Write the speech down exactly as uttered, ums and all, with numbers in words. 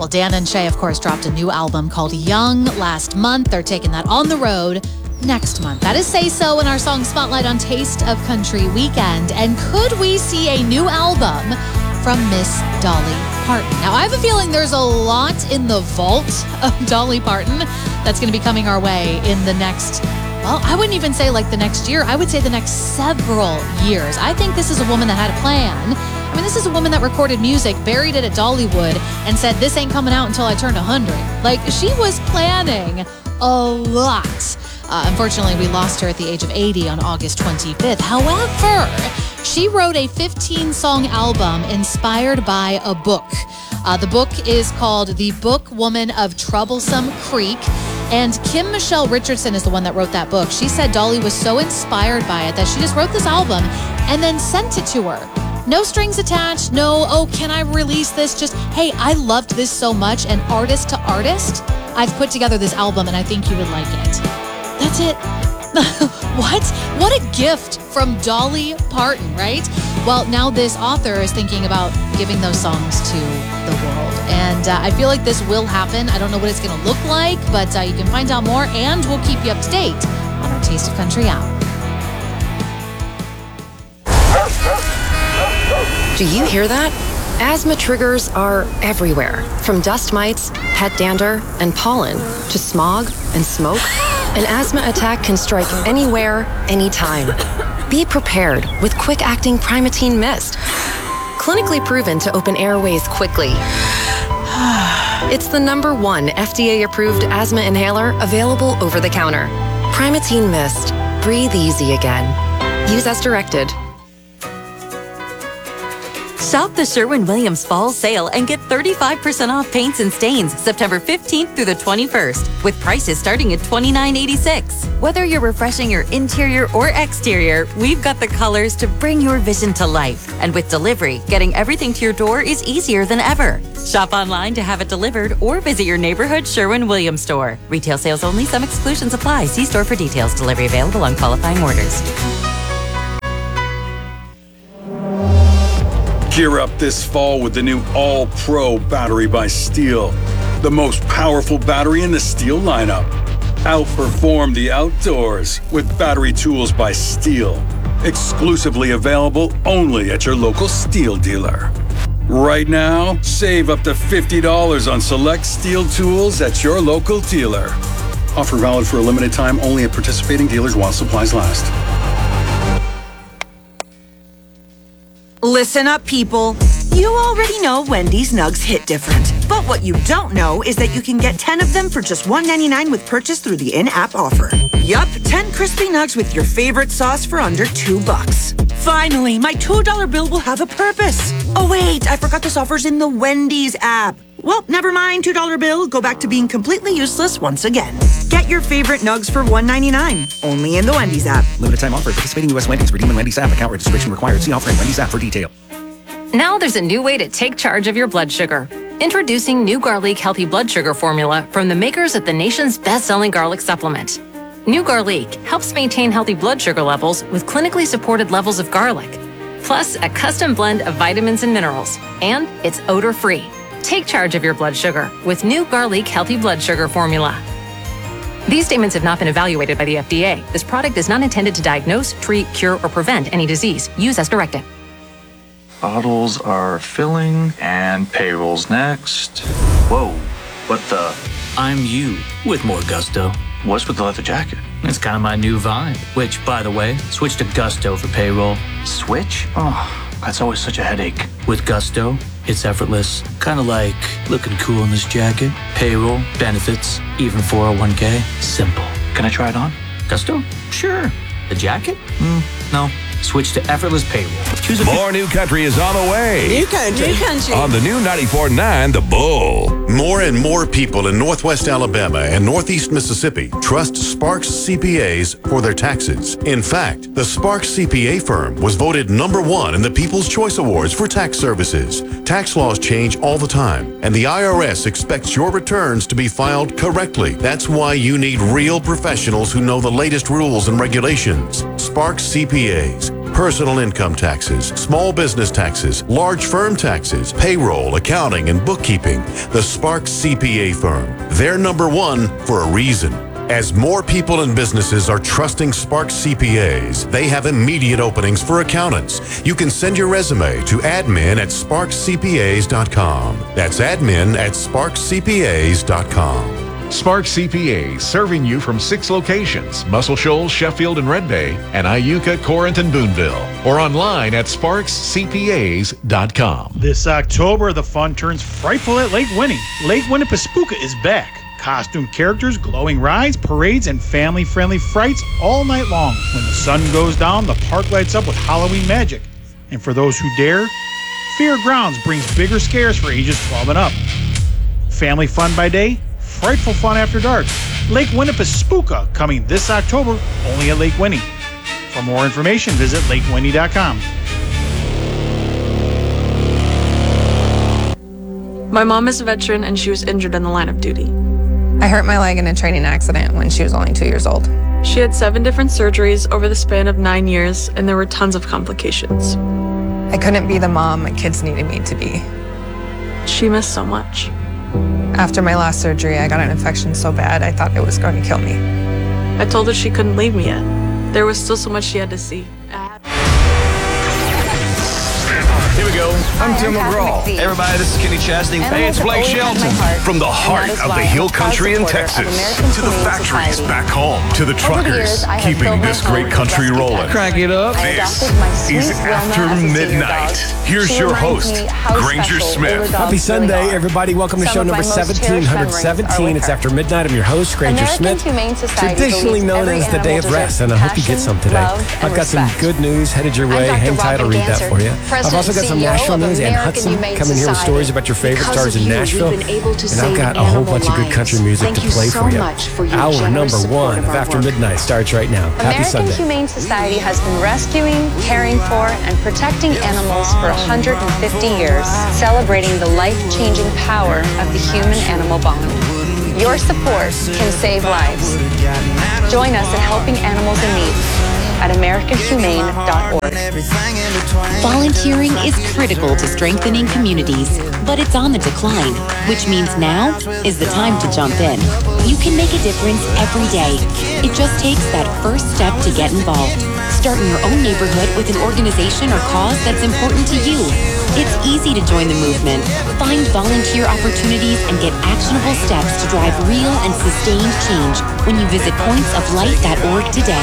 Well, Dan and Shay, of course, dropped a new album called Young last month. They're taking that on the road next month. That is Say So in our song Spotlight on Taste of Country Weekend. And could we see a new album from Miss Dolly Parton? Now, I have a feeling there's a lot in the vault of Dolly Parton that's going to be coming our way in the next, well, I wouldn't even say like the next year. I would say the next several years. I think this is a woman that had a plan. I mean, this is a woman that recorded music, buried it at Dollywood, and said, this ain't coming out until I turn one hundred. Like, she was planning a lot. Uh, unfortunately, we lost her at the age of eighty on August twenty-fifth. However, she wrote a fifteen-song album inspired by a book. Uh, the book is called The Book Woman of Troublesome Creek. And Kim Michelle Richardson is the one that wrote that book. She said Dolly was so inspired by it that she just wrote this album and then sent it to her. No strings attached. No, oh, can I release this? Just, hey, I loved this so much. And artist to artist, I've put together this album and I think you would like it. That's it. What? What a gift from Dolly Parton, right? Well, now this author is thinking about giving those songs to the world. And uh, I feel like this will happen. I don't know what it's going to look like, but uh, you can find out more and we'll keep you up to date on our Taste of Country app. Do you hear that? Asthma triggers are everywhere, from dust mites, pet dander, and pollen, to smog and smoke. An asthma attack can strike anywhere, anytime. Be prepared with quick-acting Primatene Mist. Clinically proven to open airways quickly. It's the number one F D A-approved asthma inhaler available over the counter. Primatene Mist. Breathe easy again. Use as directed. Shop the Sherwin-Williams Fall Sale and get thirty-five percent off paints and stains September fifteenth through the twenty-first, with prices starting at twenty-nine eighty-six. Whether you're refreshing your interior or exterior, we've got the colors to bring your vision to life. And with delivery, getting everything to your door is easier than ever. Shop online to have it delivered or visit your neighborhood Sherwin-Williams store. Retail sales only. Some exclusions apply. See store for details. Delivery available on qualifying orders. Gear up this fall with the new All-Pro battery by Steel. The most powerful battery in the Steel lineup. Outperform the outdoors with battery tools by Steel. Exclusively available only at your local Steel dealer. Right now, save up to fifty dollars on select Steel tools at your local dealer. Offer valid for a limited time only at participating dealers while supplies last. Listen up, people. You already know Wendy's Nugs hit different. But what you don't know is that you can get ten of them for just one ninety-nine with purchase through the in-app offer. Yup, ten crispy nugs with your favorite sauce for under two bucks. Finally, my two dollar bill will have a purpose. Oh wait, I forgot this offer's in the Wendy's app. Well, never mind, two dollar bill. Go back to being completely useless once again. Get your favorite nugs for one ninety-nine, only in the Wendy's app. Limited time offer. Participating U S Wendy's. Redeem in Wendy's app. Account registration required. See offer in Wendy's app for detail. Now there's a new way to take charge of your blood sugar. Introducing New Garlic Healthy Blood Sugar Formula from the makers of the nation's best-selling garlic supplement. New Garlic helps maintain healthy blood sugar levels with clinically supported levels of garlic, plus a custom blend of vitamins and minerals, and it's odor-free. Take charge of your blood sugar with New Garlic Healthy Blood Sugar Formula. These statements have not been evaluated by the F D A. This product is not intended to diagnose, treat, cure, or prevent any disease. Use as directed. Bottles are filling, and payroll's next. Whoa, what the? I'm you with more gusto. What's with the leather jacket? It's kind of my new vibe. Which, by the way, switch to Gusto for payroll. Switch? Oh, that's always such a headache. With Gusto, it's effortless. Kind of like looking cool in this jacket. Payroll, benefits, even four oh one k. Simple. Can I try it on? Gusto? Sure. The jacket? Mm, no. Switch to effortless payroll. Choose a More new country is on the way. New country. New country. On the new ninety-four point nine The Bull. More and more people in Northwest Alabama and Northeast Mississippi trust Sparks C P As for their taxes. In fact, the Sparks C P A firm was voted number one in the People's Choice Awards for tax services. Tax laws change all the time, and the I R S expects your returns to be filed correctly. That's why you need real professionals who know the latest rules and regulations. Sparks C P As. personal income taxes, small business taxes, large firm taxes, payroll, accounting, and bookkeeping. The Sparks C P A firm. They're number one for a reason. As more people and businesses are trusting Sparks C P As, they have immediate openings for accountants. You can send your resume to admin at sparks c p as dot com. That's admin at sparks c p as dot com. Sparks C P A, serving you from six locations: Muscle Shoals, Sheffield, and Red Bay, and Iuka, Corinth, and Boonville. Or online at sparks c p as dot com. This October, the fun turns frightful at Lake Winnie. Lake Winnipesaukee is back. Costume characters, glowing rides, parades, and family-friendly frights all night long. When the sun goes down, the park lights up with Halloween magic. And for those who dare, Fear Grounds brings bigger scares for ages twelve and up. Family fun by day, frightful fun after dark. Lake Winnipesaukee coming this October only at Lake Winnie. For more information, visit lake winnie dot com. My mom is a veteran and she was injured in the line of duty. I hurt my leg in a training accident when she was only two years old. She had seven different surgeries over the span of nine years, and there were tons of complications. I couldn't be the mom my kids needed me to be. She missed so much. After my last surgery, I got an infection so bad I thought it was going to kill me. I told her she couldn't leave me yet. There was still so much she had to see. Here we go. I'm Tim McGraw. Hey, everybody, this is Kenny Chesney. Hey, it's Blake Shelton. From the heart of the Hill Country in Texas to the factories back home to the truckers keeping this great country rolling. Crank it up. This is After Midnight. Here's your host, Granger Smith. Happy Sunday, everybody. Welcome to show number seventeen seventeen. It's After Midnight. I'm your host, Granger Smith. Traditionally known as the Day of Rest, and I hope you get some today. I've got some good news headed your way. Hang tight, I'll read that for you. I've also got some Nashville news. Ann Hudson coming here with stories about your favorite stars in Nashville. And I've got a whole bunch of good country music to play for you. Hour number one of After Midnight starts right now. Happy Sunday. American Humane Society has been rescuing, caring for, and protecting animals for one hundred fifty years, celebrating the life-changing power of the human-animal bond. Your support can save lives. Join us in helping animals in need at american humane dot org. Volunteering is critical to strengthening communities, but it's on the decline, which means now is the time to jump in. You can make a difference every day. It just takes that first step to get involved. Start in your own neighborhood with an organization or cause that's important to you. It's easy to join the movement. Find volunteer opportunities and get actionable steps to drive real and sustained change when you visit points of light dot org today.